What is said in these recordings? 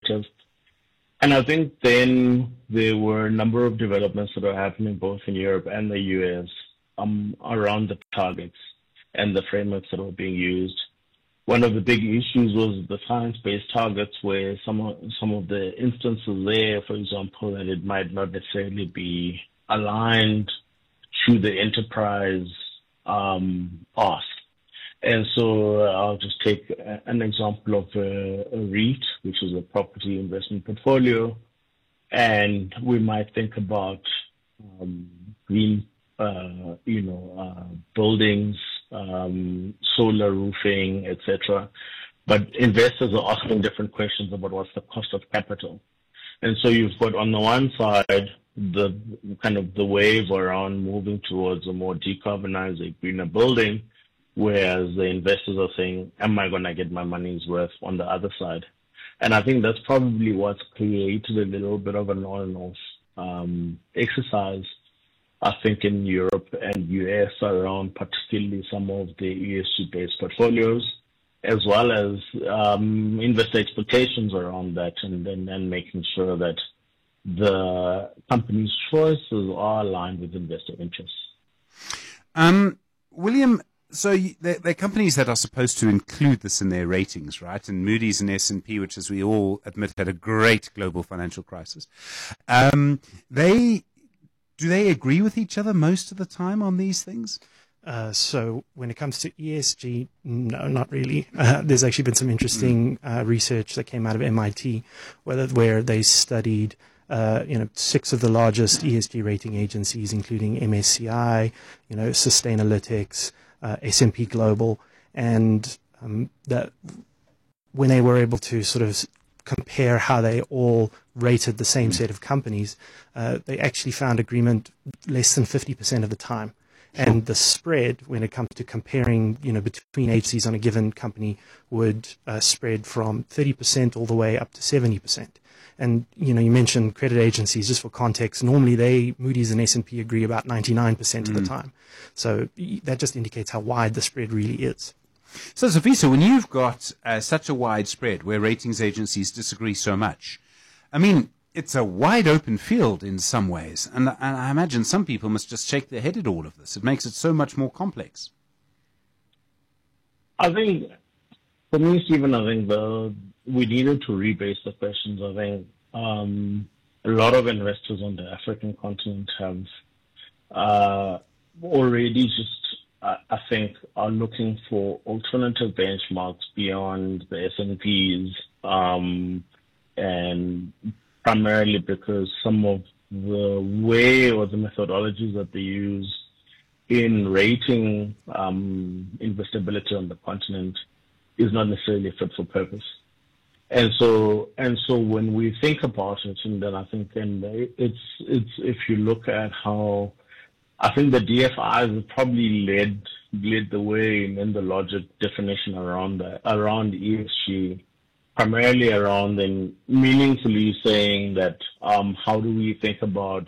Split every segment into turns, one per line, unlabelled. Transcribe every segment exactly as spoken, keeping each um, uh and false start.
perspective. And I think then there were a number of developments that are happening both in Europe and the U S um, around the targets and the frameworks that were being used. One of the big issues was the science-based targets, where some of, some of the instances there, for example, that it might not necessarily be aligned to the enterprise um, path. And so uh, I'll just take an example of a, a REIT, which is a property investment portfolio, and we might think about um, green, uh, you know, uh, buildings, um, solar roofing, et cetera. But investors are asking different questions about what's the cost of capital. And so you've got on the one side the kind of the wave around moving towards a more decarbonized, a greener building, whereas the investors are saying, am I going to get my money's worth on the other side? And I think that's probably what's created a little bit of an on and off um, exercise, I think, in Europe and U S around particularly some of the E S G-based portfolios, as well as um, investor expectations around that, and then and making sure that the company's choices are aligned with investor interests.
Um, William, so you, they're, they're companies that are supposed to include this in their ratings, right? And Moody's and S and P, which, as we all admit, had a great global financial crisis. Um, they do they agree with each other most of the time on these things?
Uh, so when it comes to E S G, no, not really. Uh, there's actually been some interesting uh, research that came out of M I T, where, where they studied uh, you know, six of the largest E S G rating agencies, including M S C I, you know, Sustainalytics, uh, S and P Global, and um, that when they were able to sort of compare how they all rated the same set of companies, uh, they actually found agreement less than fifty percent of the time. And the spread, when it comes to comparing, you know, between agencies on a given company, would uh, spread from thirty percent all the way up to seventy percent. And, you know, you mentioned credit agencies, just for context. Normally, they, Moody's and S and P, agree about ninety-nine percent mm. of the time. So that just indicates how wide the spread really is.
So, Sifiso, when you've got uh, such a wide spread where ratings agencies disagree so much, I mean, it's a wide open field in some ways. And, and I imagine some people must just shake their head at all of this. It makes it so much more complex.
I think, for me, Stephen, I think the, we needed to rebase the questions. I think um, a lot of investors on the African continent have uh, already just, uh, I think, are looking for alternative benchmarks beyond the S and Ps, um, and primarily because some of the way or the methodologies that they use in rating um, investability on the continent is not necessarily fit for purpose. And so, and so when we think about it, and then I think, and it's, it's, if you look at how, I think the D F Is have probably led, led the way in the logic definition around that, around E S G, primarily around then meaningfully saying that, um, how do we think about,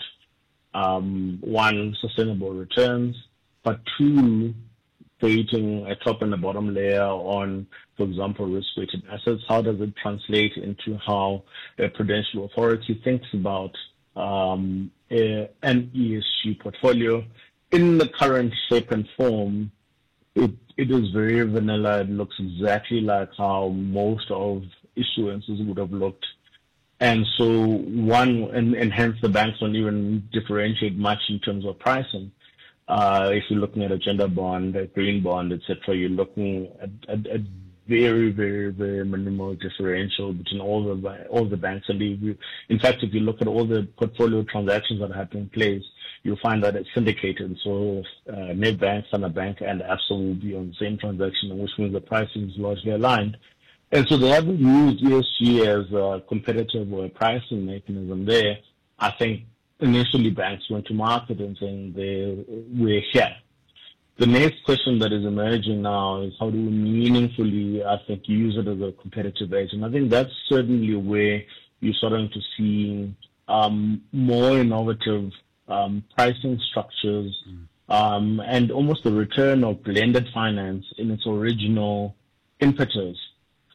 um, one, sustainable returns, but two, creating a top and a bottom layer on, for example, risk-weighted assets. How does it translate into how a prudential authority thinks about um, a, an E S G portfolio? In the current shape and form, it, it is very vanilla. It looks exactly like how most of issuances would have looked. And so one, and, and hence the banks don't even differentiate much in terms of pricing. Uh, if you're looking at a gender bond, a green bond, et cetera, you're looking at, at, at very, very, very minimal differential between all the all the banks. And you, in fact, if you look at all the portfolio transactions that are happening in place, you'll find that it's syndicated. So uh, Nedbank, Standard Bank, and Absa will be on the same transaction, which means the pricing is largely aligned. And so they haven't used E S G as a competitive or a pricing mechanism there. I think initially banks went to market and saying they, we're here. The next question that is emerging now is how do we meaningfully, I think, use it as a competitive edge? And I think that's certainly where you're starting to see um, more innovative um, pricing structures mm. um, and almost the return of blended finance in its original impetus.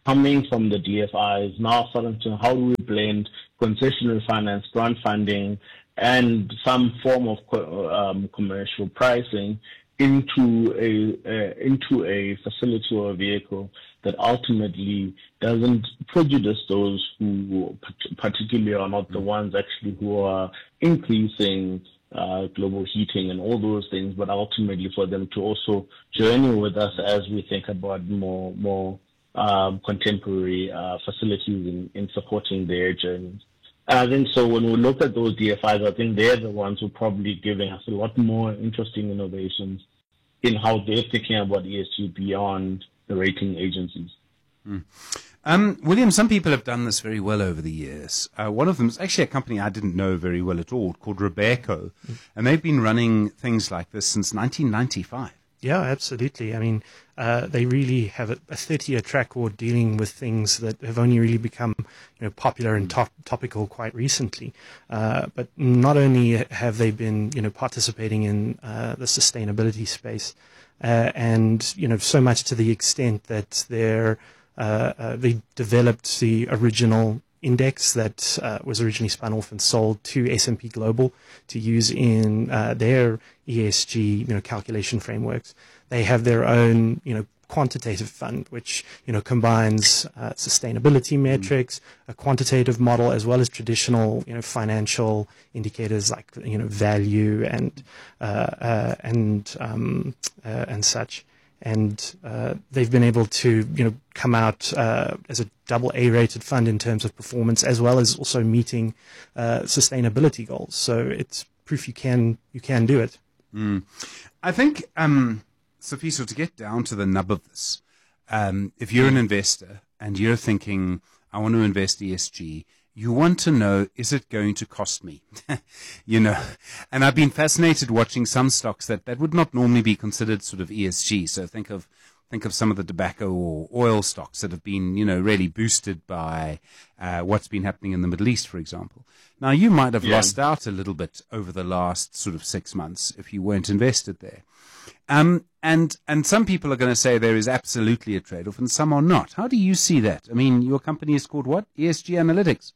coming from the D F Is, now starting to how do we blend concessional finance, grant funding, and some form of co- um, commercial pricing into a uh, into a facility or a vehicle that ultimately doesn't prejudice those who particularly are not the ones actually who are increasing uh, global heating and all those things, but ultimately for them to also journey with us as we think about more more um, contemporary uh, facilities in, in supporting their journeys. And I think so when we look at those D F Is, I think they're the ones who are probably giving us a lot more interesting innovations in how they're thinking about E S G beyond the rating agencies.
Mm. Um, William, some people have done this very well over the years. Uh, one of them is actually a company I didn't know very well at all called Robeco, mm. and they've been running things like this since nineteen ninety-five.
Yeah, absolutely. I mean, uh, they really have a thirty-year track record dealing with things that have only really become, you know, popular and top, topical quite recently. Uh, but not only have they been, you know, participating in uh, the sustainability space, uh, and you know, so much to the extent that they're uh, uh, they developed the original index that uh, was originally spun off and sold to S and P Global to use in uh, their E S G, you know, calculation frameworks. They have their own, you know, quantitative fund, which, you know, combines uh, sustainability metrics, a quantitative model, as well as traditional, you know, financial indicators like, you know, value and uh, uh, and um, uh, and such. And uh, they've been able to, you know, come out uh, as a double A rated fund in terms of performance, as well as also meeting uh, sustainability goals. So it's proof you can you can do it.
Mm. I think, um, Sifiso, to get down to the nub of this, um, if you're an investor and you're thinking, I want to invest E S G, you want to know, is it going to cost me? You know, and I've been fascinated watching some stocks that, that would not normally be considered sort of E S G. So think of, think of some of the tobacco or oil stocks that have been, you know, really boosted by uh, what's been happening in the Middle East, for example. Now, you might have yeah. lost out a little bit over the last sort of six months if you weren't invested there. Um, and, and some people are going to say there is absolutely a trade-off and some are not. How do you see that? I mean, your company is called what? E S G Analytics.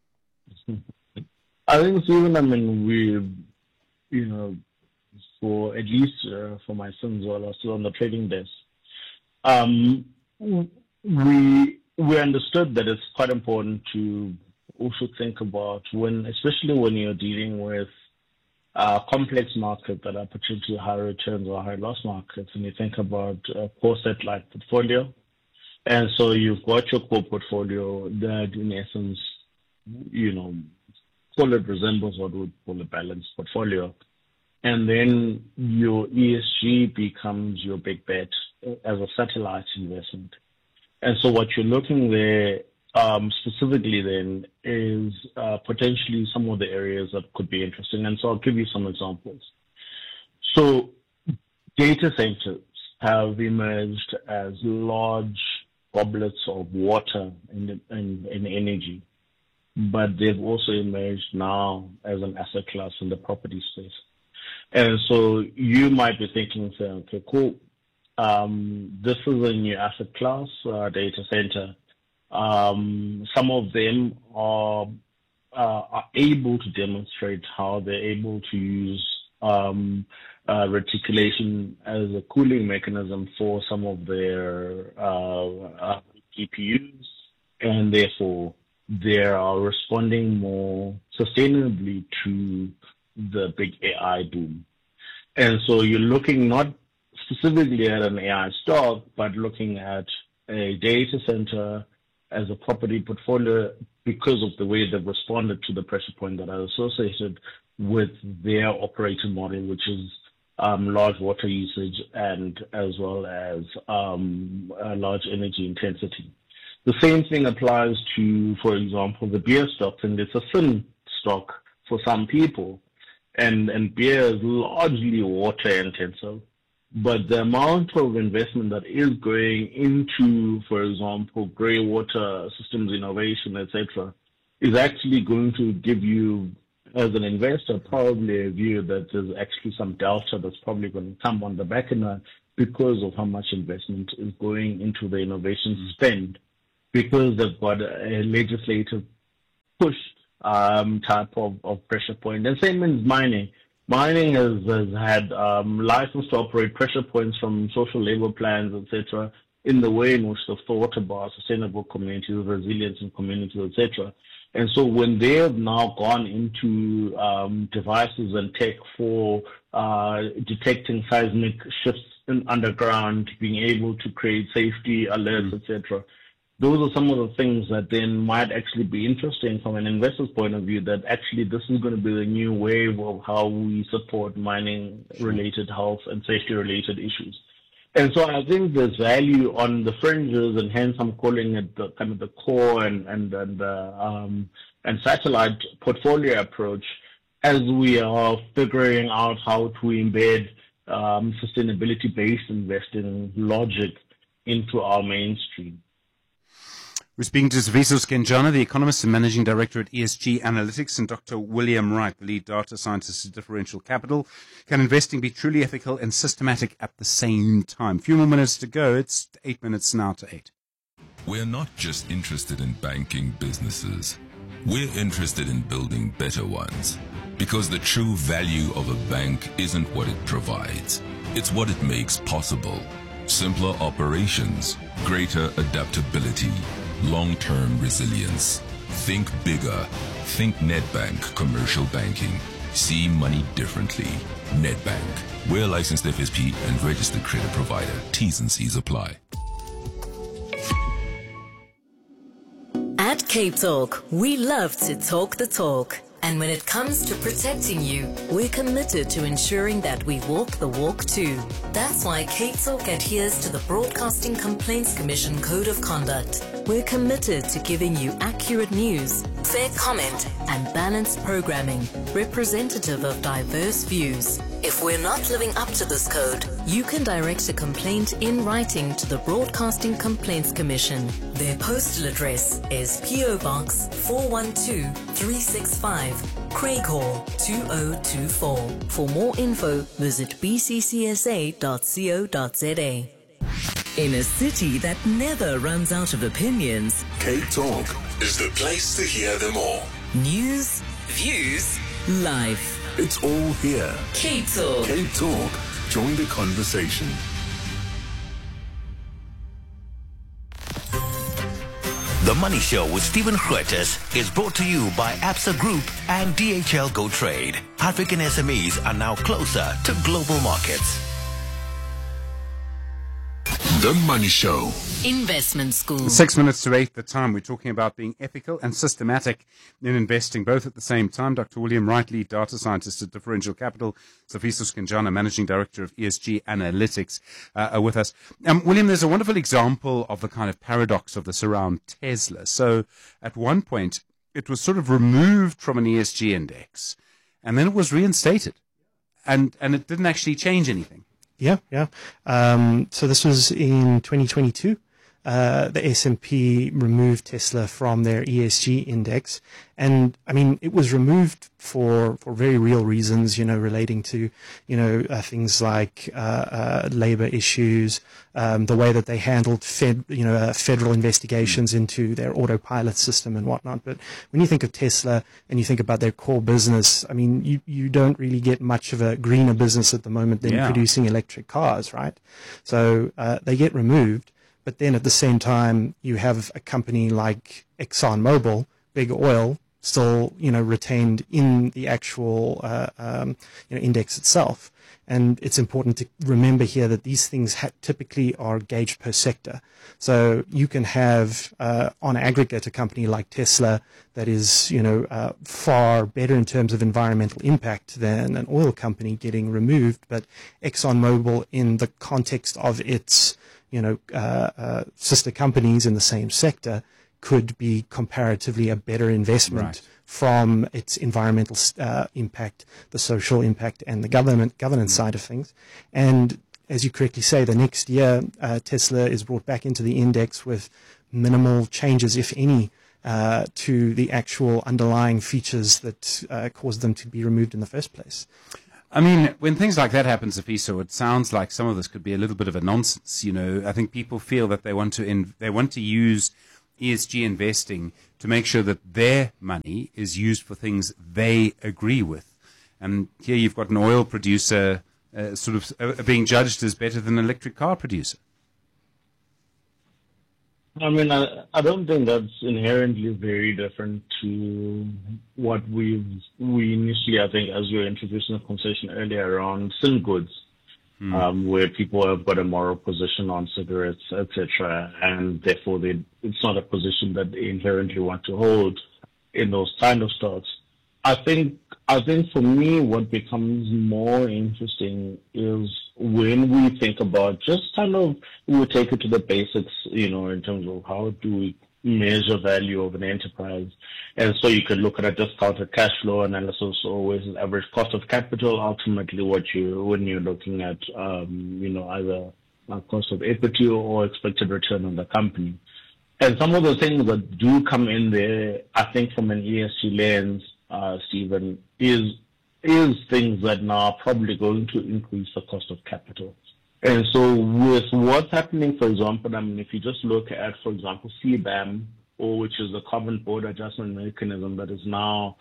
I think, Stephen, I mean, we, you know, for at least uh, for my sons while I was still on the trading desk, um, we we understood that it's quite important to also think about when, especially when you're dealing with uh, complex markets that are potentially high returns or high loss markets, and you think about a core set-like portfolio. And so you've got your core portfolio that, in essence, you know, call it resembles what we would call a balanced portfolio. And then your E S G becomes your big bet as a satellite investment. And so what you're looking there um, specifically then is uh, potentially some of the areas that could be interesting. And so I'll give you some examples. So data centers have emerged as large goblets of water in, in, in energy, but they've also emerged now as an asset class in the property space. And so you might be thinking, say, okay, cool. Um, this is a new asset class, uh, data center. Um, some of them are, uh, are able to demonstrate how they're able to use um, uh, reticulation as a cooling mechanism for some of their uh, uh, G P Us, and therefore they are responding more sustainably to the big A I boom. And so you're looking not specifically at an A I stock, but looking at a data center as a property portfolio because of the way they've responded to the pressure point that are associated with their operating model, which is um, large water usage and as well as um, a large energy intensity. The same thing applies to, for example, the beer stocks, and it's a thin stock for some people. And, and beer is largely water intensive, but the amount of investment that is going into, for example, grey water systems innovation, et cetera, is actually going to give you, as an investor, probably a view that there's actually some delta that's probably going to come on the back end because of how much investment is going into the innovation spend because they've got a legislative push um, type of, of pressure point. And same in mining. Mining has, has had um, license to operate pressure points from social labor plans, et cetera, in the way in which they've thought about sustainable communities, resilience in communities, et cetera. And so when they have now gone into um, devices and tech for uh, detecting seismic shifts in underground, being able to create safety alerts, et cetera, those are some of the things that then might actually be interesting from an investor's point of view, that actually this is going to be the new wave of how we support mining-related health and safety-related issues. And so I think there's value on the fringes, and hence I'm calling it the kind of the core and and and uh, um, and satellite portfolio approach, as we are figuring out how to embed um, sustainability-based investing logic into our mainstream.
We're speaking to Sifiso Skenjana, the economist and managing director at E S G Analytics, and Doctor William Wright, the lead data scientist at Differential Capital. Can investing be truly ethical and systematic at the same time? A few more minutes to go. It's eight minutes now to eight.
We're not just interested in banking businesses. We're interested in building better ones. Because the true value of a bank isn't what it provides. It's what it makes possible. Simpler operations, greater adaptability, long-term resilience. Think bigger. Think Nedbank Commercial Banking. See money differently. Nedbank. We're a licensed F S P and registered credit provider. T's and C's apply.
At Cape Talk, we love to talk the talk. And when it comes to protecting you, we're committed to ensuring that we walk the walk too. That's why Cape Talk adheres to the Broadcasting Complaints Commission Code of Conduct. We're committed to giving you accurate news, fair comment, and balanced programming, representative of diverse views. If we're not living up to this code, you can direct a complaint in writing to the Broadcasting Complaints Commission. Their postal address is P O Box four one two three six five, Craighall two oh two four. For more info, visit b c c s a dot co dot z a. In a city that never runs out of opinions,
Cape Talk is the place to hear them all.
News, views, life.
It's all here.
Cape Talk.
Cape Talk. Join the conversation.
The Money Show with Stephen Grootes is brought to you by Absa Group and D H L Go Trade. African S M Es are now closer to global markets.
The Money Show.
Investment School.
Six minutes to eight the time. We're talking about being ethical and systematic in investing, both at the same time. Doctor William Wright, lead data scientist at Differential Capital, Sifiso Skenjana, managing director of E S G Analytics, uh, are with us. Um, William, there's a wonderful example of the kind of paradox of this around Tesla. So at one point, it was sort of removed from an E S G index, and then it was reinstated, and, and it didn't actually change anything.
Yeah, yeah. Um, so this was in twenty twenty-two. Uh, the S and P removed Tesla from their E S G index. And I mean, it was removed for, for very real reasons, you know, relating to, you know, uh, things like, uh, uh, labor issues, um, the way that they handled fed, you know, uh, federal investigations into their autopilot system and whatnot. But when you think of Tesla and you think about their core business, I mean, you, you don't really get much of a greener business at the moment than
Yeah.
producing electric cars, right? So, uh, they get removed. But then at the same time, you have a company like ExxonMobil, big oil, still, you know, retained in the actual, uh, um, you know, index itself. And it's important to remember here that these things ha- typically are gauged per sector. So you can have, uh, on aggregate, a company like Tesla that is, you know, uh, far better in terms of environmental impact than an oil company getting removed. But ExxonMobil, in the context of its, you know, uh, uh, sister companies in the same sector, could be comparatively a better investment
Right.
from its environmental uh, impact, the social impact, and the government governance side of things. And as you correctly say, the next year, uh, Tesla is brought back into the index with minimal changes, if any, uh, to the actual underlying features that uh, caused them to be removed in the first place.
I mean, when things like that happen, Sifiso, it sounds like some of this could be a little bit of a nonsense. You know, I think people feel that they want to in, they want to use E S G investing to make sure that their money is used for things they agree with. And here you've got an oil producer uh, sort of uh, being judged as better than an electric car producer.
I mean, I, I don't think that's inherently very different to what we we initially, I think, as we were introducing the conversation earlier around sin goods, mm. um, where people have got a moral position on cigarettes, et cetera, and therefore they, it's not a position that they inherently want to hold in those kind of stocks. I think, I think for me, what becomes more interesting is when we think about just kind of, we'll take it to the basics, you know, in terms of how do we measure value of an enterprise. And so you could look at a discounted cash flow analysis, or always average cost of capital, ultimately what you, when you're looking at, um, you know, either a cost of equity or expected return on the company. And some of the things that do come in there, I think from an E S G lens, uh, Stephen, is is things that now are probably going to increase the cost of capital. And so with what's happening, for example, I mean, if you just look at, for example, C B A M, or which is the Carbon Border Adjustment Mechanism that is now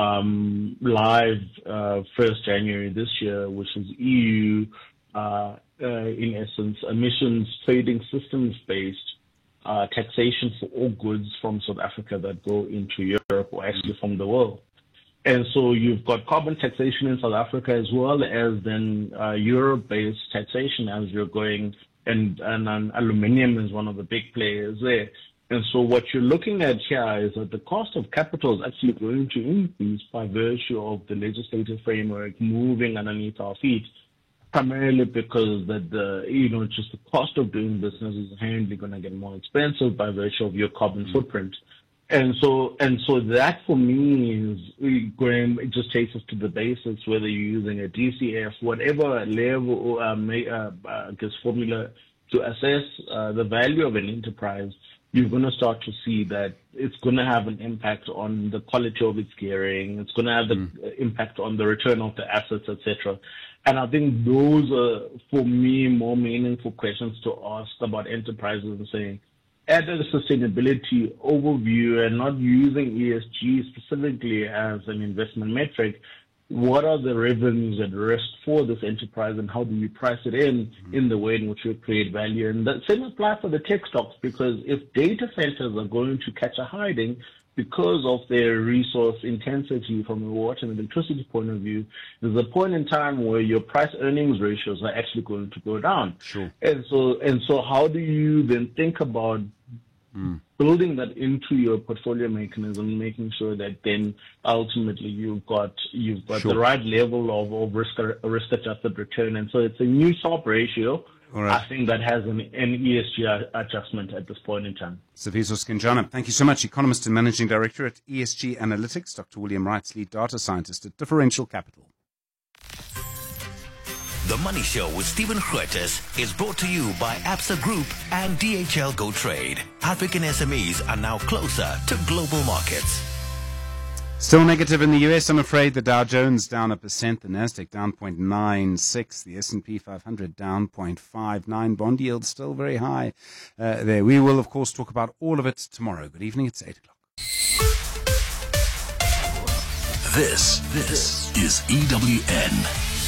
um, live uh, first January this year, which is E U, uh, uh, in essence, emissions trading systems-based uh, taxation for all goods from South Africa that go into Europe, or actually from the world. And so you've got carbon taxation in South Africa, as well as then uh, Europe-based taxation as you're going, and, and, and aluminium is one of the big players there. And so what you're looking at here is that the cost of capital is actually going to increase by virtue of the legislative framework moving underneath our feet, primarily because that the, you know, just the cost of doing business is inherently going to get more expensive by virtue of your carbon mm-hmm. footprint. And so, and so that for me is, Graham, it just takes us to the basics, whether you're using a D C F, whatever level, uh, may, uh, I guess, formula to assess uh, the value of an enterprise, you're going to start to see that it's going to have an impact on the quality of its gearing. It's going to have the mm. impact on the return of the assets, et cetera. And I think those are, for me, more meaningful questions to ask about enterprises, and saying, at a sustainability overview and not using E S G specifically as an investment metric, what are the revenues at risk for this enterprise, and how do we price it in mm-hmm. in the way in which we create value? And that same applies for the tech stocks, because if data centers are going to catch a hiding because of their resource intensity from a water and electricity point of view, there's a point in time where your price earnings ratios are actually going to go down.
Sure.
And so, and so how do you then think about mm. building that into your portfolio mechanism, making sure that then ultimately you've got, you've got sure. the right level of, of risk, risk adjusted return. And so it's a new S O P ratio. Right. I think that has an, an E S G adjustment at this point in time.
Sifiso Skinjana, thank you so much. Economist and Managing Director at E S G Analytics. Doctor William Wrights, Lead Data Scientist at Differential Capital.
The Money Show with Stephen Grootes is brought to you by Absa Group and D H L Go Trade. African S M Es are now closer to global markets.
Still negative in the U S, I'm afraid. The Dow Jones down a percent, the Nasdaq down zero point nine six, the S and P five hundred down zero point five nine. Bond yield still very high uh, there. We will, of course, talk about all of it tomorrow. Good evening, it's eight o'clock.
This, this is E W N.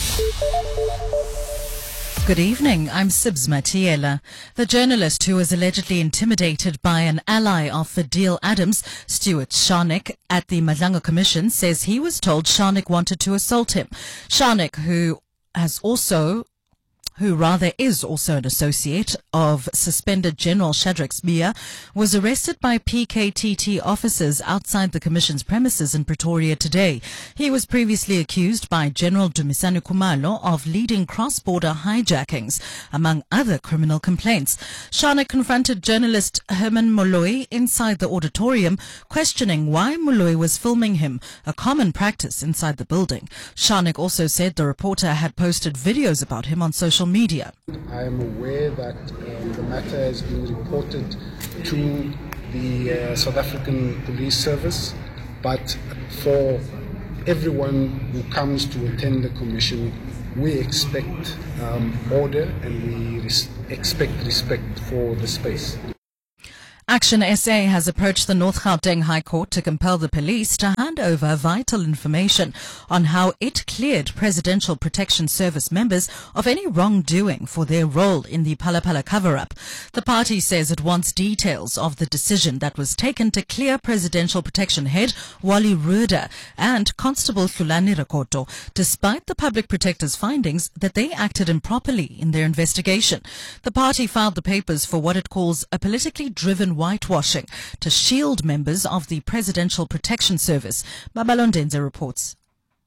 Good evening, I'm Sibs Matiela. The journalist who was allegedly intimidated by an ally of Fadil Adams, Stuart Sharnick, at the Madlanga Commission says he was told Sharnick wanted to assault him. Sharnick, who has also... who rather is also an associate of suspended General Shadrack Sibiya, was arrested by P K T T officers outside the Commission's premises in Pretoria today. He was previously accused by General Dumisani Khumalo of leading cross-border hijackings, among other criminal complaints. Sharnick confronted journalist Herman Moloi inside the auditorium, questioning why Moloi was filming him, a common practice inside the building. Sharnick also said the reporter had posted videos about him on social media.
I am aware that um, the matter has been reported to the uh, South African Police Service, but for everyone who comes to attend the commission, we expect um, order and we res- expect respect for the space.
Action S A has approached the North Gauteng High Court to compel the police to hand over vital information on how it cleared Presidential Protection Service members of any wrongdoing for their role in the Phala Phala cover-up. The party says it wants details of the decision that was taken to clear Presidential Protection Head Wally Rhoode and Constable Hlulani Rakoto, despite the Public Protector's findings that they acted improperly in their investigation. The party filed the papers for what it calls a politically driven whitewashing to shield members of the Presidential Protection Service. Babalondenze reports.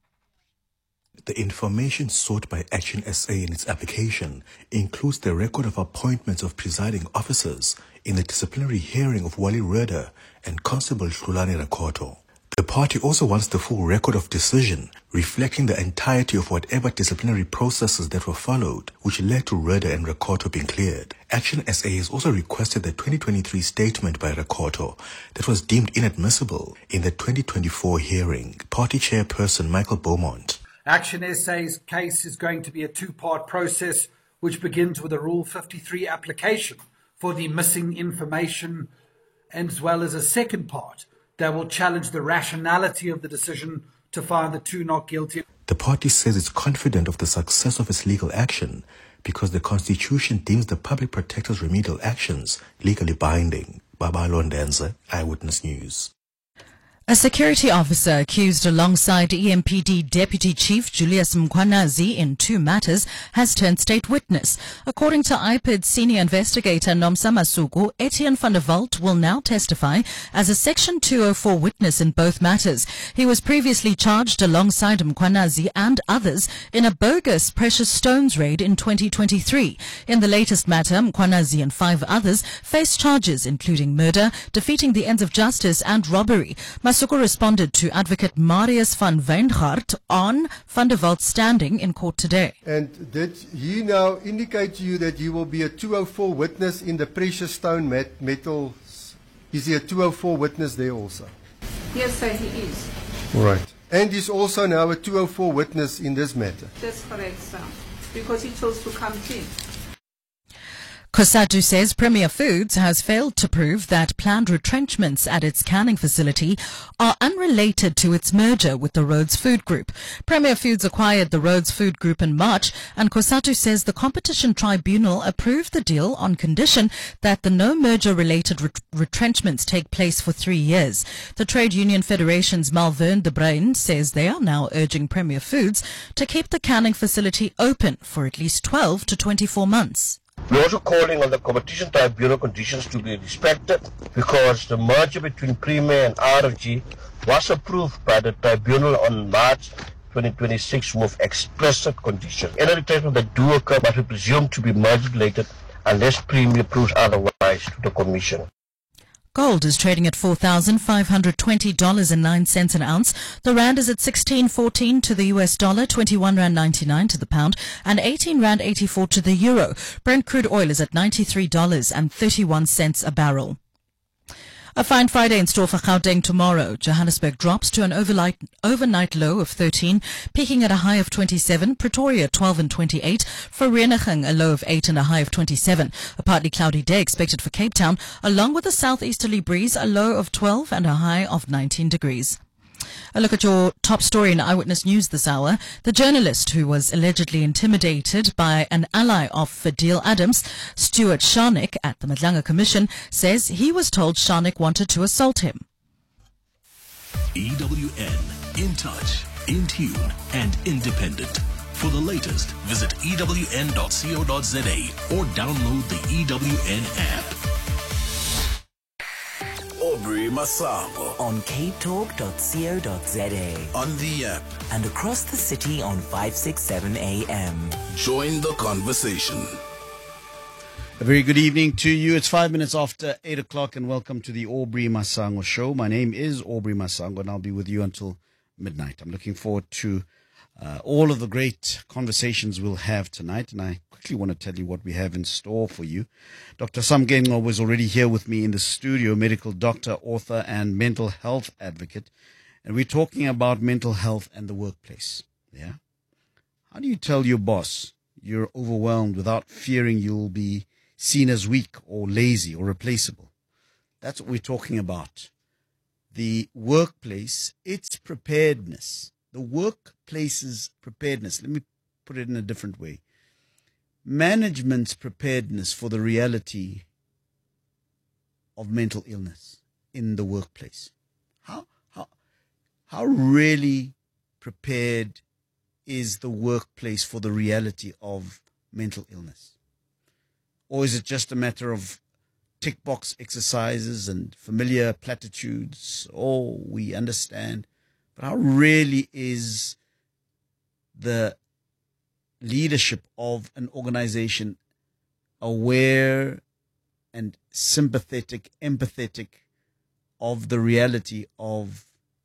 The information sought by Action S A in its application includes the record of appointments of presiding officers in the disciplinary hearing of Wally Rhoode and Constable Hlulani Rakoto. The party also wants the full record of decision, reflecting the entirety of whatever disciplinary processes that were followed, which led to Rhoode and Rakoto being cleared. Action S A has also requested the twenty twenty-three statement by Rakoto that was deemed inadmissible in the twenty twenty-four hearing. Party chairperson Michael Beaumont.
Action S A's case is going to be a two-part process, which begins with a Rule fifty-three application for the missing information, as well as a second part that will challenge the rationality of the decision to find the two not guilty.
The party says it's confident of the success of its legal action because the Constitution deems the Public Protector's remedial actions legally binding. Babalondenze, Eyewitness News.
A security officer accused alongside E M P D Deputy Chief Julius Mkhwanazi in two matters has turned state witness. According to I P I D senior investigator Nomsa Masuku, Etienne van der Walt will now testify as a Section two oh four witness in both matters. He was previously charged alongside Mkhwanazi and others in a bogus precious stones raid in twenty twenty-three. In the latest matter, Mkhwanazi and five others face charges including murder, defeating the ends of justice and robbery. Masuku responded to Advocate Marius van Wijngaard on Van der Walt's standing in court today.
And did he now indicate to you that he will be a two oh four witness in the precious stone met metals? Is he a two oh four witness there also?
Yes, sir, he is.
All right. And he's also now a two oh four witness in this matter?
That's correct, sir, because he chose to come in.
COSATU says Premier Foods has failed to prove that planned retrenchments at its canning facility are unrelated to its merger with the Rhodes Food Group. Premier Foods acquired the Rhodes Food Group in March, and COSATU says the Competition Tribunal approved the deal on condition that the no-merger-related ret- retrenchments take place for three years. The Trade Union Federation's Malvern de Bruin says they are now urging Premier Foods to keep the canning facility open for at least twelve to twenty-four months.
We're also calling on the Competition Tribunal conditions to be respected because the merger between Premier and R F G was approved by the tribunal on March twenty twenty-six with explicit conditions. Any retrenchment that do occur must be presumed to be merger related unless Premier proves otherwise to the Commission.
Gold is trading at four thousand five hundred twenty dollars and nine cents an ounce. The rand is at sixteen fourteen to the U S dollar, twenty-one rand ninety-nine to the pound, and eighteen rand eighty-four to the euro. Brent crude oil is at ninety-three dollars and thirty-one cents a barrel. A fine Friday in store for Gauteng tomorrow. Johannesburg drops to an overnight, overnight low of thirteen, peaking at a high of twenty-seven. Pretoria twelve and twenty-eight. Vereeniging a low of eight and a high of twenty-seven. A partly cloudy day expected for Cape Town, along with a southeasterly breeze, a low of twelve and a high of nineteen degrees. A look at your top story in Eyewitness News this hour. The journalist who was allegedly intimidated by an ally of Fadil Adams, Stuart Sharnick, at the Madlanga Commission, says he was told Sharnick wanted to assault him.
E W N, in touch, in tune, and independent. For the latest, visit E W N dot co dot za or download the E W N app. Aubrey Masango
on cape talk dot co dot za,
on the app,
and across the city on five sixty-seven A M.
Join the conversation.
A very good evening to you. It's five minutes after eight o'clock, and welcome to the Aubrey Masango Show. My name is Aubrey Masango, and I'll be with you until midnight. I'm looking forward to uh, all of the great conversations we'll have tonight, and I quickly want to tell you what we have in store for you. Doctor Samgengo was already here with me in the studio, medical doctor, author, and mental health advocate, and we're talking about mental health and the workplace. Yeah, how do you tell your boss you're overwhelmed without fearing you'll be seen as weak or lazy or replaceable? That's what we're talking about. The workplace, its preparedness, the workplace's preparedness. Let me put it in a different way. Management's preparedness for the reality of mental illness in the workplace. How, how, how really prepared is the workplace for the reality of mental illness? Or is it just a matter of tick box exercises and familiar platitudes? Oh, we understand. But how really is the leadership of an organization aware and sympathetic, empathetic of the reality of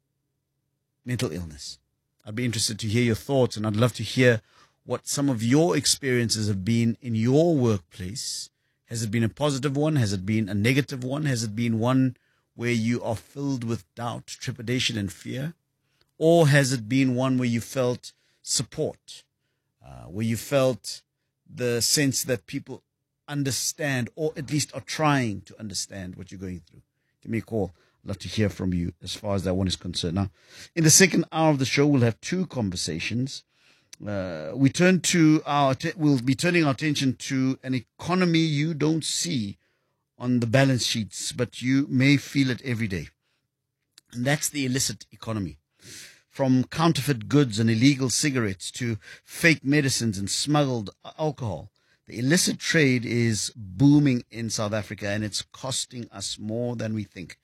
mental illness? I'd be interested to hear your thoughts, and I'd love to hear what some of your experiences have been in your workplace. Has it been a positive one? Has it been a negative one? Has it been one where you are filled with doubt, trepidation, and fear? Or has it been one where you felt support, uh, where you felt the sense that people understand, or at least are trying to understand what you're going through? Give me a call. I'd love to hear from you as far as that one is concerned. Now, in the second hour of the show, we'll have two conversations. Uh, we turn to our, we'll be turning our attention to an economy you don't see on the balance sheets, but you may feel it every day. And that's the illicit economy. From counterfeit goods and illegal cigarettes to fake medicines and smuggled alcohol, the illicit trade is booming in South Africa, and it's costing us more than we think.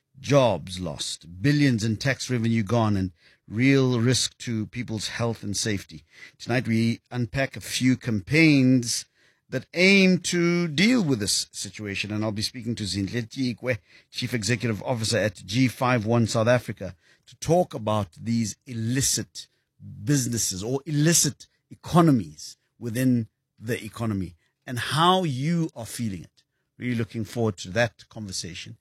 Jobs lost, billions in tax revenue gone, and real risk to people's health and safety. Tonight we unpack a few campaigns that aim to deal with this situation, and I'll be speaking to Zintleti Ikwe, Chief Executive Officer at G fifty-one South Africa, to talk about these illicit businesses or illicit economies within the economy and how you are feeling it. Really looking forward to that conversation.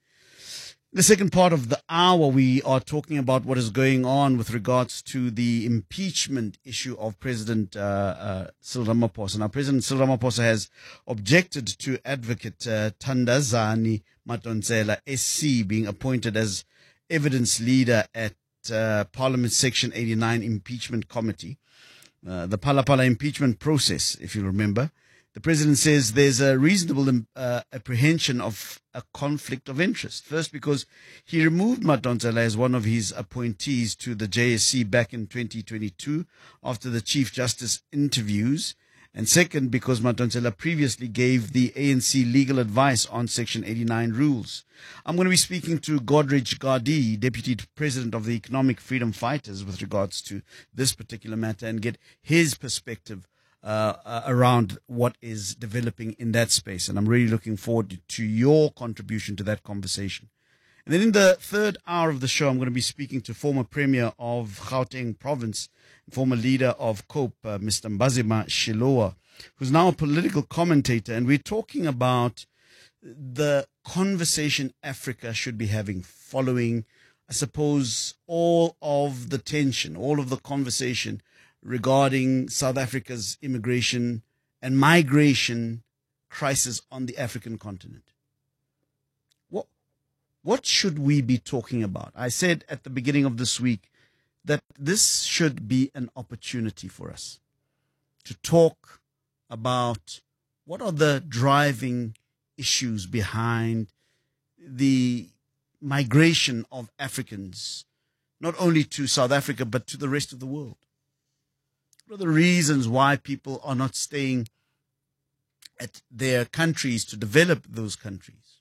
In the second part of the hour, we are talking about what is going on with regards to the impeachment issue of President uh, uh, Cyril Ramaphosa. Now, President Cyril Ramaphosa has objected to Advocate uh, Thandazani Madonsela, S C, being appointed as evidence leader at uh, Parliament's Section eighty-nine Impeachment Committee. Uh, the Phala Phala impeachment process, if you remember. The president says there's a reasonable uh, apprehension of a conflict of interest. First, because he removed Madonsela as one of his appointees to the J S C back in twenty twenty-two after the Chief Justice interviews. And second, because Madonsela previously gave the A N C legal advice on Section eighty-nine rules. I'm going to be speaking to Godrej Gardee, Deputy President of the Economic Freedom Fighters, with regards to this particular matter and get his perspective Uh, uh, around what is developing in that space. And I'm really looking forward to your contribution to that conversation. And then in the third hour of the show, I'm going to be speaking to former Premier of Gauteng Province, former leader of COPE, uh, Mister Mbazima Shilowa, who's now a political commentator. And we're talking about the conversation Africa should be having following, I suppose, all of the tension, all of the conversation regarding South Africa's immigration and migration crisis on the African continent. What, what should we be talking about? I said at the beginning of this week that this should be an opportunity for us to talk about what are the driving issues behind the migration of Africans, not only to South Africa, but to the rest of the world. What are the reasons why people are not staying at their countries to develop those countries?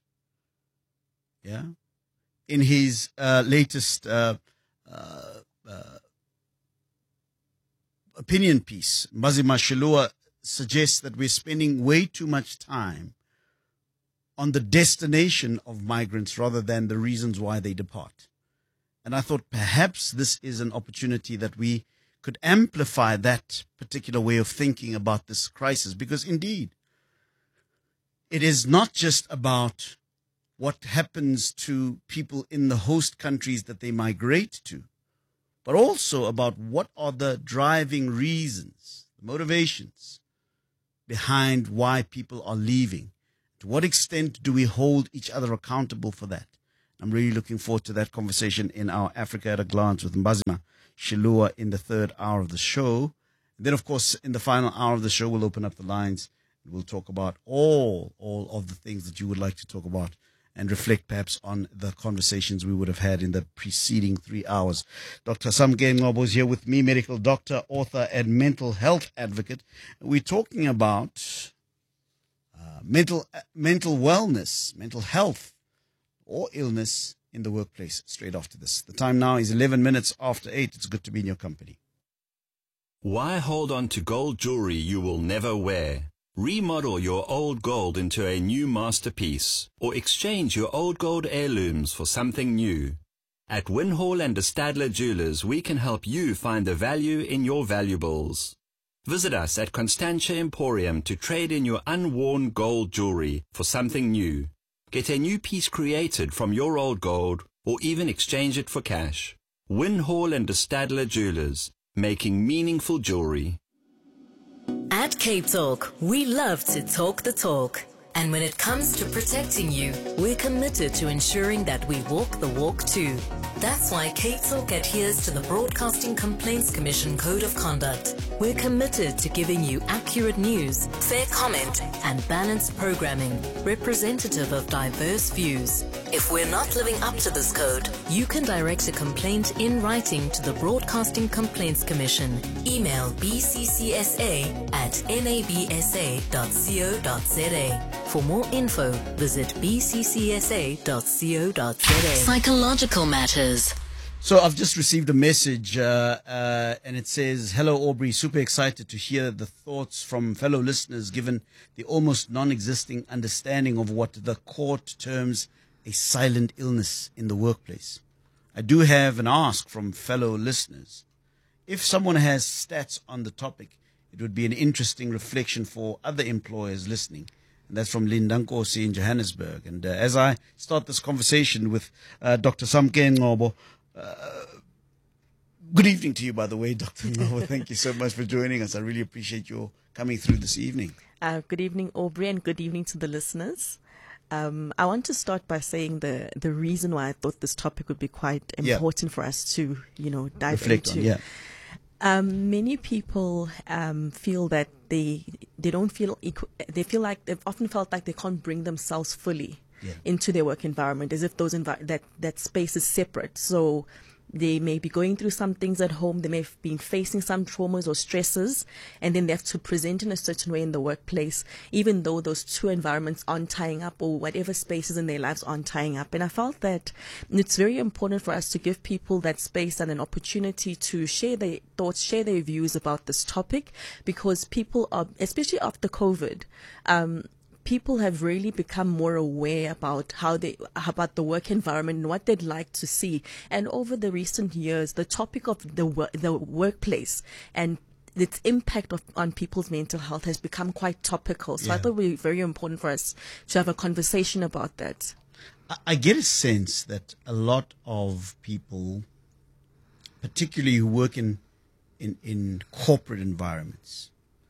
Yeah. In his uh, latest uh, uh, uh, opinion piece, Mbazima Shilowa suggests that we're spending way too much time on the destination of migrants rather than the reasons why they depart. And I thought perhaps this is an opportunity that we could amplify that particular way of thinking about this crisis, because indeed, it is not just about what happens to people in the host countries that they migrate to, but also about what are the driving reasons, the motivations behind why people are leaving. To what extent do we hold each other accountable for that? I'm really looking forward to that conversation in our Africa at a Glance with Mbazima Shilua in the third hour of the show. And then, of course, in the final hour of the show, we'll open up the lines. We'll talk about all, all of the things that you would like to talk about and reflect perhaps on the conversations we would have had in the preceding three hours. Doctor Samke Ngobo is here with me, medical doctor, author, and mental health advocate. We're talking about uh, mental uh, mental wellness, mental health, or illness in the workplace straight after this. The time now is eleven minutes after eight. It's good to be in your company.
Why hold on to gold jewelry you will never wear? Remodel your old gold into a new masterpiece, or exchange your old gold heirlooms for something new. At Winhall and de Stadler Jewelers, we can help you find the value in your valuables. Visit us at Constantia Emporium to trade in your unworn gold jewelry for something new. Get a new piece created from your old gold, or even exchange it for cash. Winhall and de Stadler Jewelers, making meaningful jewelry.
At Cape Talk, we love to talk the talk. And when it comes to protecting you, we're committed to ensuring that we walk the walk too. That's why Cape Talk adheres to the Broadcasting Complaints Commission Code of Conduct. We're committed to giving you accurate news, fair comment, and balanced programming, representative of diverse views. If we're not living up to this code, you can direct a complaint in writing to the Broadcasting Complaints Commission. Email b c c s a at n a b s a dot co dot z a. For more info, visit b c c s a dot co dot z a. Psychological matters.
So I've just received a message uh, uh, and it says, hello Aubrey, super excited to hear the thoughts from fellow listeners given the almost non-existing understanding of what the court terms a silent illness in the workplace. I do have an ask from fellow listeners. If someone has stats on the topic, it would be an interesting reflection for other employers listening. And that's from Linda Nkosi in Johannesburg. And uh, as I start this conversation with uh, Doctor Samke Ngobo, uh, good evening to you, by the way, Doctor Ngobo. Thank you so much for joining us. I really appreciate your coming through this evening.
Uh, good evening, Aubrey, and good evening to the listeners. Um, I want to start by saying the, the reason why I thought this topic would be quite important yeah. for us to, you know, dive
Reflect
into.
On, yeah.
Um, many people um, feel that they they don't feel equ- they feel like they've often felt like they can't bring themselves fully yeah. into their work environment, as if those envi- that that space is separate. So they may be going through some things at home. They may have been facing some traumas or stresses, and then they have to present in a certain way in the workplace, even though those two environments aren't tying up, or whatever spaces in their lives aren't tying up. And I felt that it's very important for us to give people that space and an opportunity to share their thoughts, share their views about this topic, because people are, especially after COVID, um, people have really become more aware about how they, about the work environment and what they'd like to see. And over the recent years, the topic of the wor- the workplace and its impact of, on people's mental health has become quite topical. So yeah. I thought it would be very important for us to have a conversation about that.
I, I get a sense that a lot of people, particularly who work in, in, in corporate environments,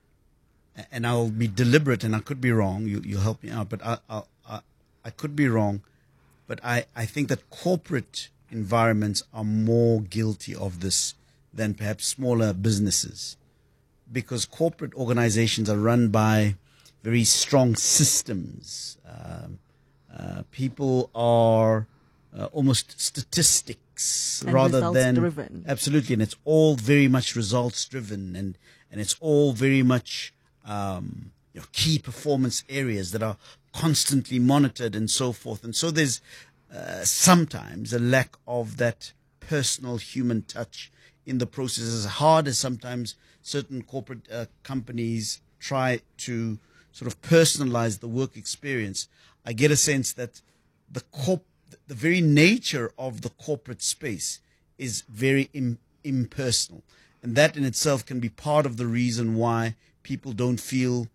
and I'll be deliberate, and I could be wrong. You, you'll help me out, but I, I, I, I could be wrong. But I, I think that corporate environments are more guilty of this than perhaps smaller businesses, because corporate organizations are run by very strong systems. Um, uh, people are uh, almost statistics
and
rather
results
than
driven.
Absolutely, and it's all very much results driven, and and it's all very much Um, you know, key performance areas that are constantly monitored and so forth. And so there's uh, sometimes a lack of that personal human touch in the process, as hard as sometimes certain corporate uh, companies try to sort of personalize the work experience. I get a sense that the corp, the very nature of the corporate space is very im- impersonal. And that in itself can be part of the reason why people don't feel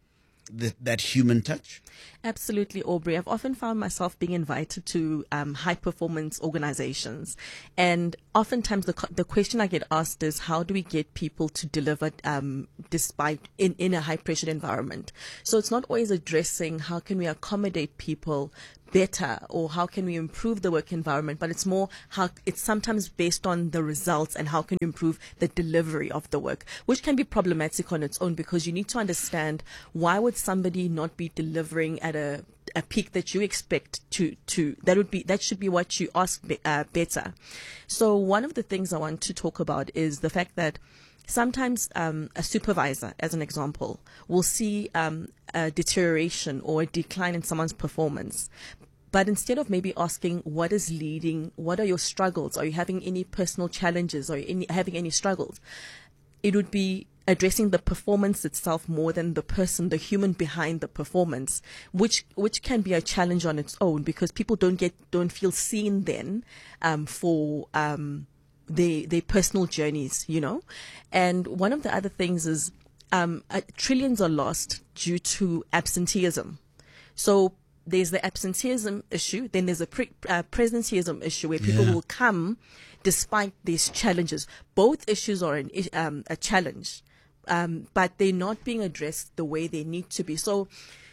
the, that human touch?
Absolutely, Aubrey. I've often found myself being invited to um, high-performance organizations. And oftentimes the the question I get asked is, how do we get people to deliver um, despite in, in a high-pressure environment? So it's not always addressing how can we accommodate people better or how can we improve the work environment, but it's more how it's sometimes based on the results and how can you improve the delivery of the work, which can be problematic on its own because you need to understand why would somebody not be delivering at a a peak that you expect to to that would be that should be what you ask be, uh, better. So one of the things I want to talk about is the fact that sometimes um, a supervisor, as an example, will see um, a deterioration or a decline in someone's performance. But instead of maybe asking what is leading, what are your struggles? Are you having any personal challenges? Are you any, having any struggles? It would be addressing the performance itself more than the person, the human behind the performance, which which can be a challenge on its own because people don't get don't feel seen then um, for um, their their personal journeys, you know. And one of the other things is um, uh, trillions are lost due to absenteeism. So there's the absenteeism issue, then there's a pre- uh, presenteeism issue where people
Yeah.
will come despite these challenges. Both issues are an, is- um, a challenge, um, but they're not being addressed the way they need to be. So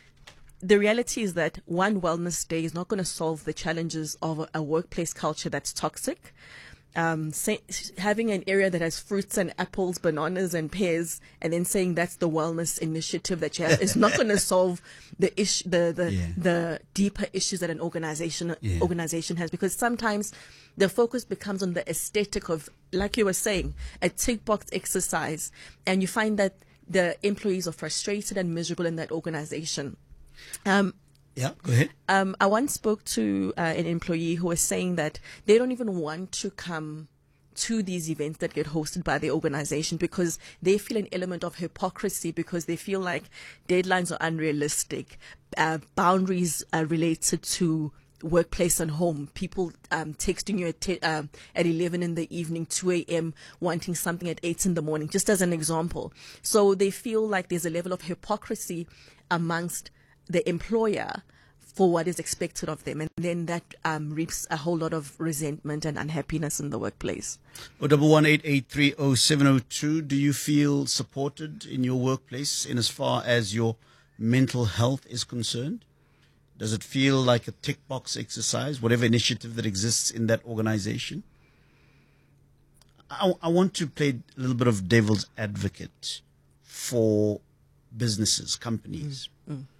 the reality is that one wellness day is not going to solve the challenges of a, a workplace culture that's toxic. Um, say, having an area that has fruits and apples, bananas and pears, and then saying that's the wellness initiative that you have is not going to solve the issue, the the,
Yeah.
the deeper issues that an organization
Yeah.
organization has. Because sometimes the focus becomes on the aesthetic of, like you were saying, a tick box exercise, and you find that the employees are frustrated and miserable in that organization. Um,
Yeah, go ahead.
um, I once spoke to uh, an employee who was saying that they don't even want to come to these events that get hosted by the organization because they feel an element of hypocrisy because they feel like deadlines are unrealistic, uh, boundaries are related to workplace and home, people um, texting you at, te- uh, at eleven in the evening, two a.m., wanting something at eight in the morning, just as an example. So they feel like there's a level of hypocrisy amongst the employer for what is expected of them, and then that um, reaps a whole lot of resentment and unhappiness in the workplace.
Oh, double one eight eight three oh seven oh two. Do you feel supported in your workplace in as far as your mental health is concerned? Does it feel like a tick box exercise, whatever initiative that exists in that organization? I, I want to play a little bit of devil's advocate for businesses, companies.
Mm. Mm.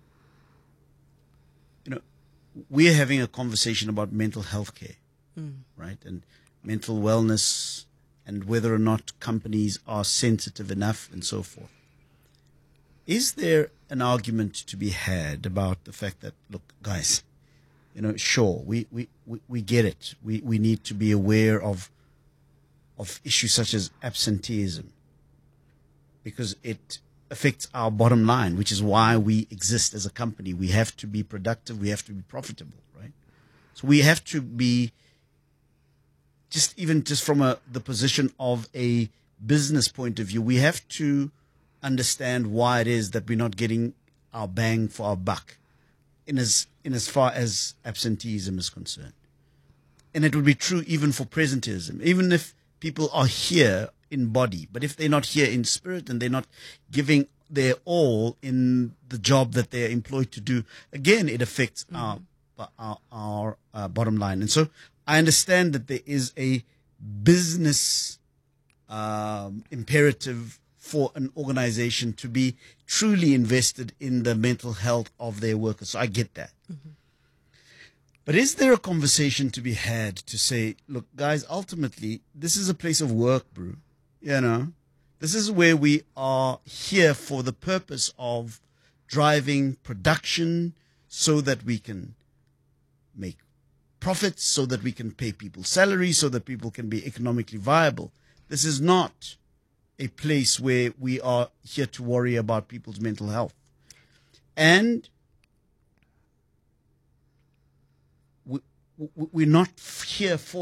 You know, we're having a conversation about mental health care,
Mm.
right? And mental wellness and whether or not companies are sensitive enough and so forth. Is there an argument to be had about the fact that, look, guys, you know, sure, we, we, we, we get it. We, we need to be aware of, of issues such as absenteeism because it affects our bottom line, which is why we exist as a company. We have to be productive. We have to be profitable, right? So we have to be just even just from a, the position of a business point of view, we have to understand why it is that we're not getting our bang for our buck in as, in as far as absenteeism is concerned. And it would be true even for presenteeism, even if people are here in body, but if they're not here in spirit and they're not giving their all in the job that they're employed to do, again, it affects mm-hmm. our, our, our uh, bottom line. And so I understand that there is a business um, imperative for an organization to be truly invested in the mental health of their workers. So I get that. Mm-hmm. But is there a conversation to be had to say, look, guys, ultimately, this is a place of work, bro. You know, this is where we are here for the purpose of driving production so that we can make profits, so that we can pay people salaries, so that people can be economically viable. This is not a place where we are here to worry about people's mental health. And we, we, we're not here for that.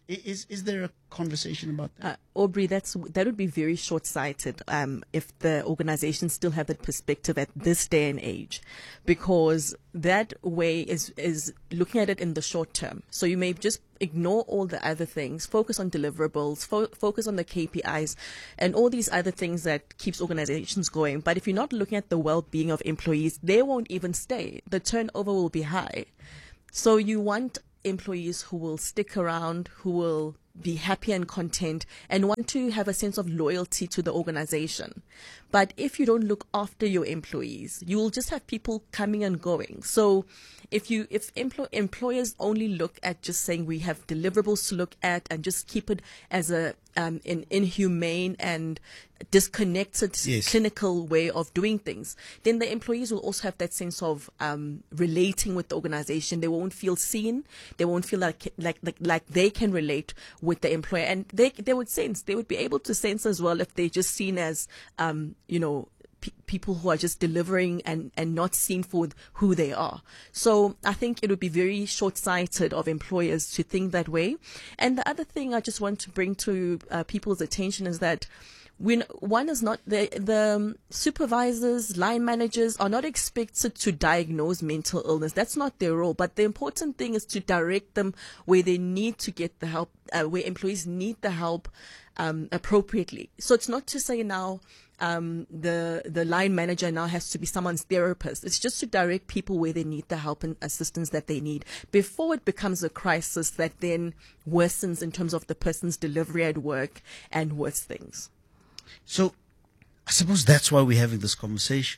Is is there a conversation about that?
Uh, Aubrey, that's that would be very short-sighted um, if the organizations still have that perspective at this day and age, because that way is is looking at it in the short term. So you may just ignore all the other things, focus on deliverables, fo- focus on the K P Is, and all these other things that keeps organizations going. But if you're not looking at the well-being of employees, they won't even stay. The turnover will be high. So you want employees who will stick around, who will be happy and content and want to have a sense of loyalty to the organization. But if you don't look after your employees, you will just have people coming and going. So if you if empl- employers only look at just saying we have deliverables to look at and just keep it as a um, an inhumane and disconnected
Yes.
clinical way of doing things, then the employees will also have that sense of um, relating with the organization. They won't feel seen. They won't feel like like like, like they can relate with the employer, and they they would sense they would be able to sense as well if they're just seen as um, you know. people who are just delivering and, and not seen for who they are. So I think it would be very short-sighted of employers to think that way. And the other thing I just want to bring to uh, people's attention is that when one is not the the supervisors, line managers are not expected to diagnose mental illness. That's not their role. But the important thing is to direct them where they need to get the help, uh, where employees need the help um, appropriately. So it's not to say now um, the the line manager now has to be someone's therapist. It's just to direct people where they need the help and assistance that they need before it becomes a crisis that then worsens in terms of the person's delivery at work and worse things.
So I suppose that's why we're having this conversation.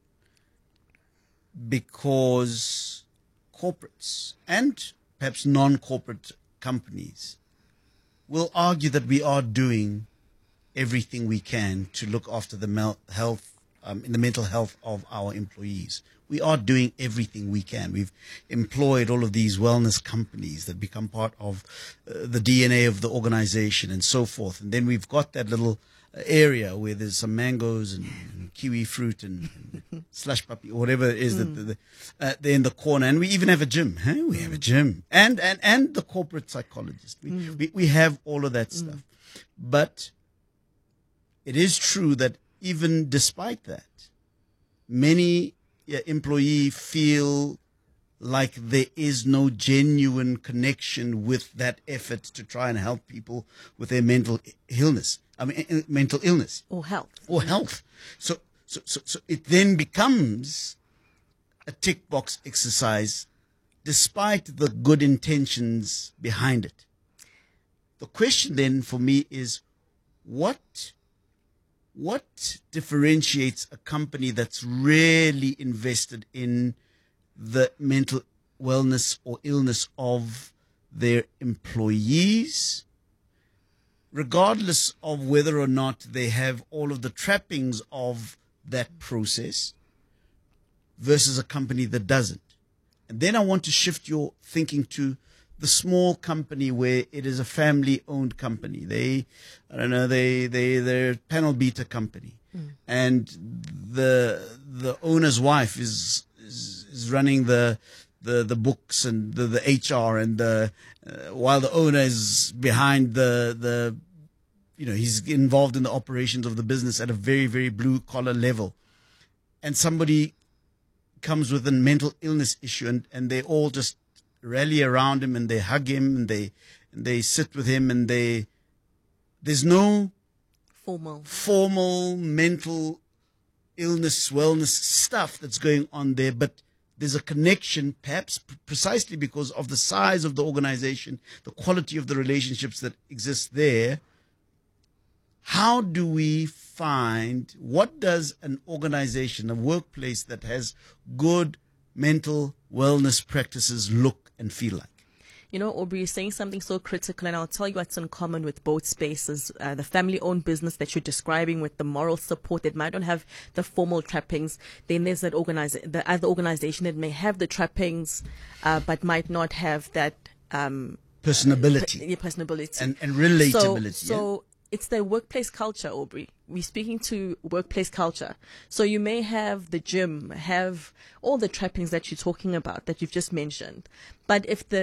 Because corporates and perhaps non-corporate companies will argue that we are doing everything we can to look after the mel- health, um, in the mental health of our employees. We are doing everything we can. We've employed all of these wellness companies that become part of uh, the D N A of the organization and so forth. And then we've got that little area where there's some mangoes and, and kiwi fruit and, and slush puppy or whatever it is mm. that the, the, uh, they're in the corner. And we even have a gym. Huh? We have a gym. And and, and the corporate psychologist. We, mm. we, we have all of that mm. stuff. But it is true that even despite that, many uh, employees feel like there is no genuine connection with that effort to try and help people with their mental illness. I mean, mental illness
or health,
or health. So, so, so, so it then becomes a tick box exercise, despite the good intentions behind it. The question then for me is, what, what differentiates a company that's really invested in the mental wellness or illness of their employees, regardless of whether or not they have all of the trappings of that process, versus a company that doesn't? And then I want to shift your thinking to the small company where it is a family-owned company. They, I don't know, they, they, they're a panel beater company. Mm. And the, the owner's wife is, is, is running the, the, the books and the, the H R and the, uh, while the owner is behind the, the, you know, he's involved in the operations of the business at a very, very blue collar level. And somebody comes with a mental illness issue and, and they all just rally around him and they hug him and they, and they sit with him and they, there's no
formal,
formal mental illness, wellness stuff that's going on there, but there's a connection, perhaps precisely because of the size of the organization, the quality of the relationships that exist there. How do we find, what does an organization, a workplace that has good mental wellness practices look and feel like?
You know, Aubrey, you're saying something so critical, and I'll tell you what's in common with both spaces. Uh, the family-owned business that you're describing with the moral support that might not have the formal trappings. Then there's that organiza- the other organization that may have the trappings, uh, but might not have that um,
personability,
uh, yeah, personability
and, and relatability.
So, so yeah? It's the workplace culture, Aubrey. We're speaking to workplace culture. So you may have the gym, have all the trappings that you're talking about, that you've just mentioned. But if the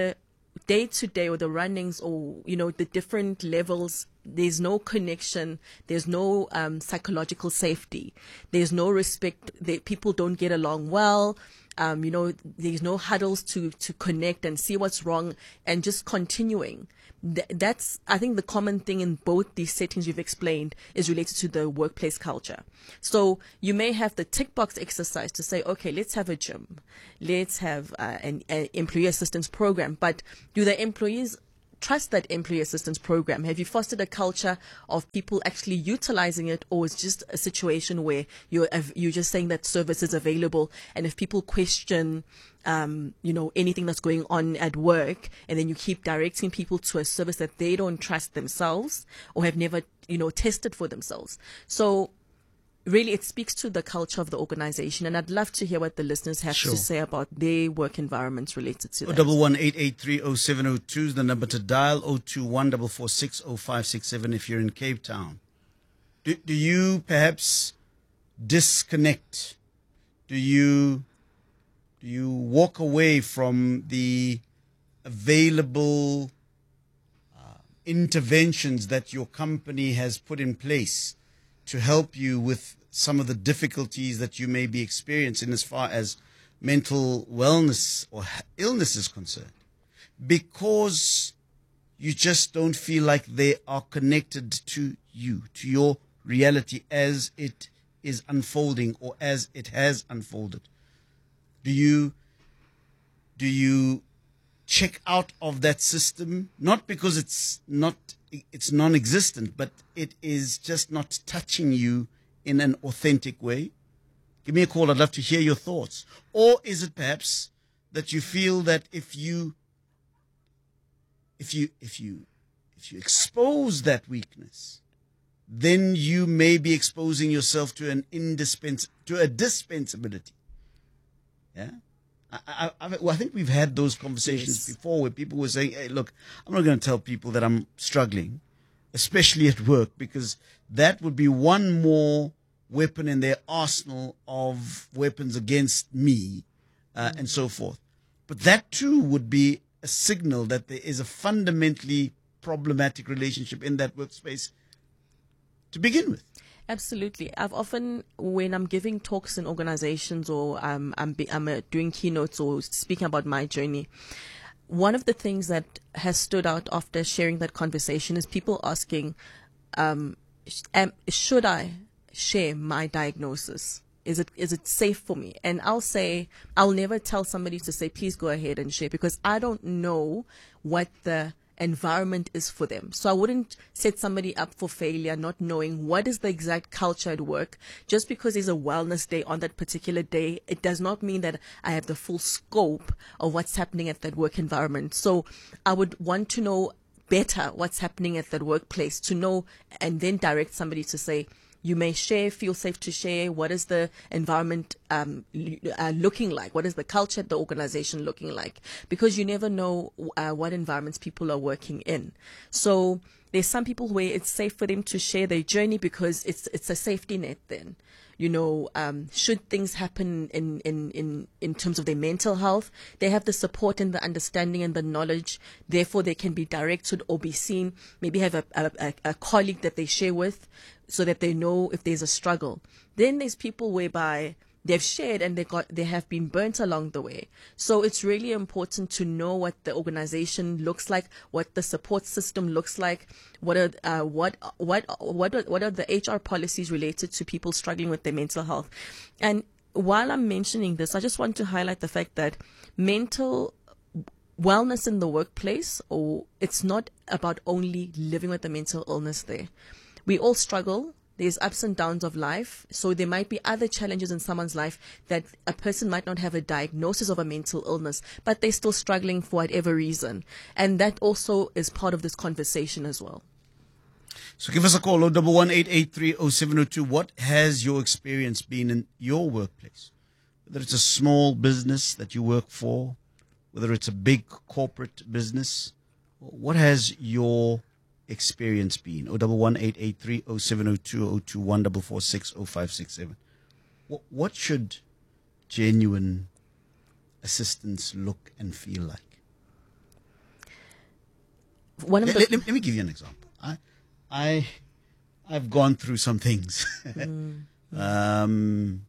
day to day, or the runnings, or, you know, the different levels, there's no connection, there's no um, psychological safety, there's no respect, they, people don't get along well, um, you know, there's no huddles to, to connect and see what's wrong and just continuing. Th- that's, I think, the common thing in both these settings you've explained is related to the workplace culture. So you may have the tick box exercise to say, okay, let's have a gym, let's have uh, an, an employee assistance program, but do the employees trust that employee assistance program? Have you fostered a culture of people actually utilizing it, or is just a situation where you're you're just saying that service is available, and if people question um you know anything that's going on at work, and then you keep directing people to a service that they don't trust themselves or have never you know tested for themselves? So really, it speaks to the culture of the organization, and I'd love to hear what the listeners have
Sure.
to say about their work environments related to
Oh,
that.
double one eight eight three oh seven oh two is the number to dial. Oh two one four four six oh five six seven if you're in Cape Town. Do do you perhaps disconnect? Do you do you walk away from the available uh, interventions that your company has put in place to help you with some of the difficulties that you may be experiencing as far as mental wellness or illness is concerned, because you just don't feel like they are connected to you, to your reality as it is unfolding or as it has unfolded? Do you do you check out of that system, not because it's not it's non-existent, but it is just not touching you in an authentic way? Give me a call. I'd love to hear your thoughts. Or is it perhaps that you feel that if you if you if you if you expose that weakness, then you may be exposing yourself to an indispens to a dispensability? Yeah. I, I, I, well, I think we've had those conversations
Yes.
before where people were saying, hey, look, I'm not going to tell people that I'm struggling, especially at work, because that would be one more weapon in their arsenal of weapons against me, uh, and so forth. But that too would be a signal that there is a fundamentally problematic relationship in that workspace to begin with.
Absolutely. I've often, when I'm giving talks in organizations, or um, I'm, be, I'm uh, doing keynotes or speaking about my journey, one of the things that has stood out after sharing that conversation is people asking, um, sh- am, should I share my diagnosis? Is it is it safe for me? And I'll say, I'll never tell somebody to say, please go ahead and share, because I don't know what the environment is for them. So I wouldn't set somebody up for failure not knowing what is the exact culture at work. Just because there's a wellness day on that particular day, it does not mean that I have the full scope of what's happening at that work environment. So I would want to know better what's happening at that workplace, to know, and then direct somebody to say, you may share, feel safe to share. What is the environment um, uh, looking like? What is the culture, the organization looking like? Because you never know uh, what environments people are working in. So there's some people where it's safe for them to share their journey because it's it's a safety net then. You know, um, should things happen in, in, in, in terms of their mental health, they have the support and the understanding and the knowledge. Therefore, they can be directed or be seen, maybe have a, a, a colleague that they share with so that they know if there's a struggle. Then there's people whereby they've shared and they got they have been burnt along the way. So it's really important to know what the organization looks like, what the support system looks like, what are uh, what what what are, what are the H R policies related to people struggling with their mental health. And while I'm mentioning this, I just want to highlight the fact that mental wellness in the workplace, or it's not about only living with a mental illness there. We all struggle. There's ups and downs of life. So there might be other challenges in someone's life that a person might not have a diagnosis of a mental illness, but they're still struggling for whatever reason. And that also is part of this conversation as well.
So give us a call, oh one one eight eight three oh seven oh two. What has your experience been in your workplace? Whether it's a small business that you work for, whether it's a big corporate business, what has your experience been? oh one one eight eight three oh seven oh two, oh two one four four six oh five six seven. What, what should genuine assistance look and feel like?
one of
let,
the
let, let me give you an example. I, I, I've gone through some things.
Mm.
um,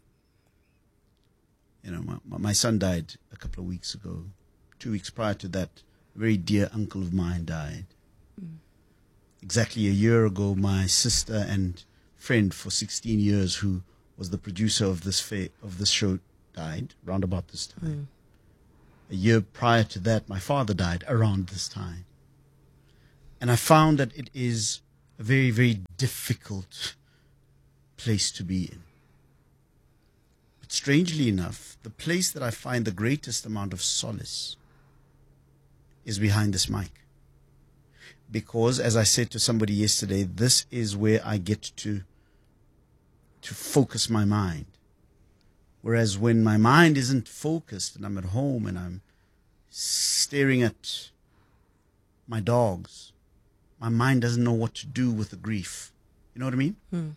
you know, my, my son died a couple of weeks ago. Two weeks prior to that, a very dear uncle of mine died.
Mm.
Exactly a year ago, my sister and friend for sixteen years, who was the producer of this fa- of this show, died round about this time.
Mm.
A year prior to that, my father died around this time. And I found that it is a very, very difficult place to be in. But strangely enough, the place that I find the greatest amount of solace is behind this mic. Because, as I said to somebody yesterday, this is where I get to, to focus my mind. Whereas when my mind isn't focused and I'm at home and I'm staring at my dogs, my mind doesn't know what to do with the grief. You know what I mean?
Hmm.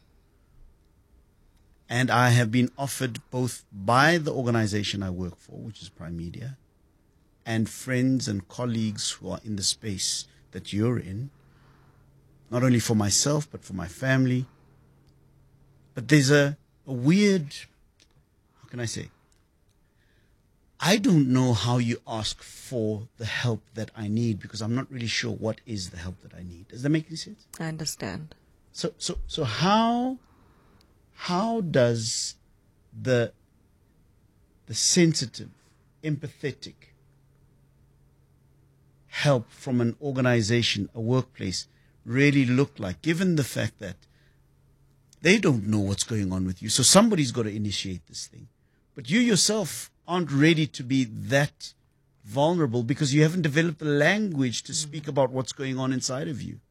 And I have been offered both by the organization I work for, which is Prime Media, and friends and colleagues who are in the space that you're in, not only for myself, but for my family. But there's a, a weird, how can I say? I don't know how you ask for the help that I need, because I'm not really sure what is the help that I need. Does that make any sense?
I understand.
So, so, so how, how does the, the sensitive, empathetic help from an organization, a workplace, really look like, given the fact that they don't know what's going on with you? So somebody's got to initiate this thing. But you yourself aren't ready to be that vulnerable because you haven't developed the language to speak about what's going on inside of you.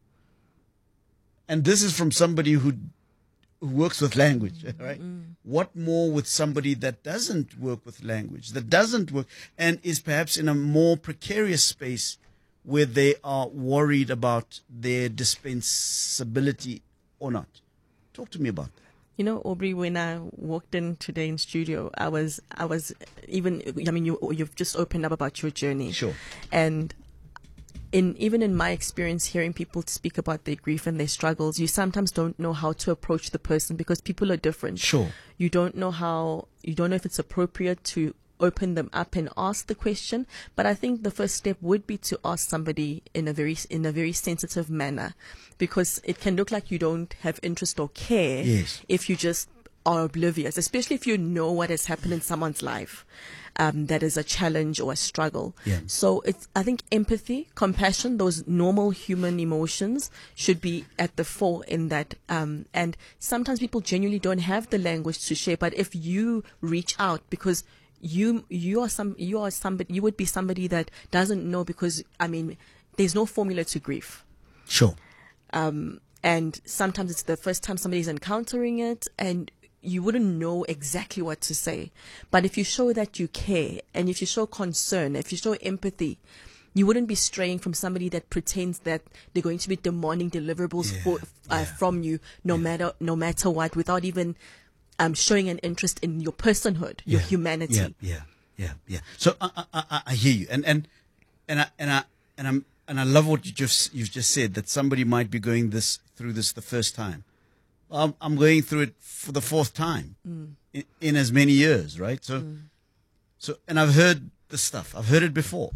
And this is from somebody who, who works with language, right?
Mm.
What more with somebody that doesn't work with language, that doesn't work, and is perhaps in a more precarious space where they are worried about their dispensability or not? Talk to me about that.
You know, Aubrey, when I walked in today in studio, I was, I was even, I mean, you, you've just opened up about your journey.
Sure.
And in, even in my experience, hearing people speak about their grief and their struggles, you sometimes don't know how to approach the person because people are different.
Sure.
You don't know how, you don't know if it's appropriate to open them up and ask the question. But I think the first step would be to ask somebody in a very, in a very sensitive manner, because it can look like you don't have interest or care
Yes.
if you just are oblivious, especially if you know what has happened in someone's life. Um, that is a challenge or a struggle.
Yeah.
So it's, I think empathy, compassion, those normal human emotions should be at the fore in that. Um, and sometimes people genuinely don't have the language to share, but if you reach out, because you, you are some, you are somebody, you would be somebody that doesn't know, because, I mean, there's no formula to grief.
Sure.
Um, and sometimes it's the first time somebody's encountering it, and you wouldn't know exactly what to say. But if you show that you care, and if you show concern, if you show empathy, you wouldn't be straying from somebody that pretends that they're going to be demanding deliverables
Yeah,
for, uh,
yeah.
from you, no matter no matter what, without even um, showing an interest in your personhood, your
Yeah,
humanity.
Yeah, yeah, yeah, yeah. So I, I, I, I hear you, and and and I and I and I'm and I love what you just you've just said, that somebody might be going this through this the first time. I'm, I'm going through it for the fourth time
Mm.
in, in as many years, right? So,
Mm.
so, and I've heard the stuff. I've heard it before.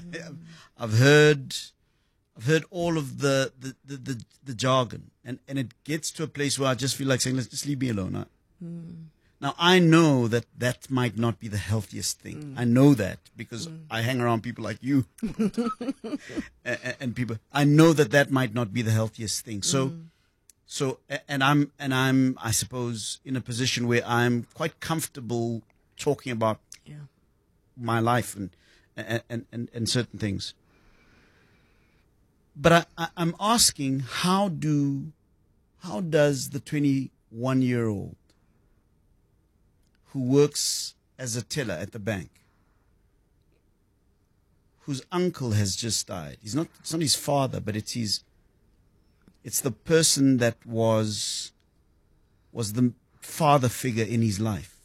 I've heard, I've heard all of the the, the, the the jargon, and and it gets to a place where I just feel like saying, "Let's just leave me alone." I,
Mm.
Now, I know that that might not be the healthiest thing.
Mm.
I know that because I hang around people like you and, and people. I know that that might not be the healthiest thing. So,
Mm.
so, a- and I'm, and I'm, I suppose, in a position where I'm quite comfortable talking about
Yeah.
my life and, and, and, and certain things. But I, I, I'm asking, how do, how does the twenty-one year old who works as a teller at the bank, whose uncle has just died, he's not, it's not his father, but it's his, it's the person that was, was the father figure in his life.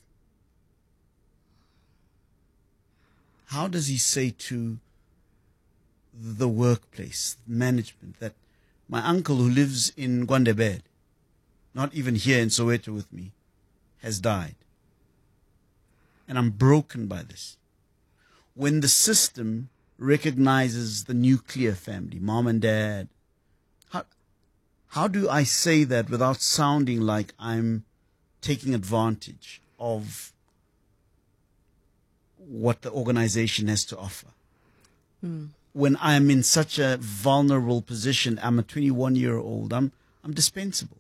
How does he say to the workplace, management, that my uncle who lives in Gwandebed, not even here in Soweto with me, has died. And I'm broken by this. When the system recognizes the nuclear family, mom and dad, how, how do I say that without sounding like I'm taking advantage of what the organization has to offer?
Mm.
When I'm in such a vulnerable position, I'm a twenty-one-year-old, I'm, I'm dispensable.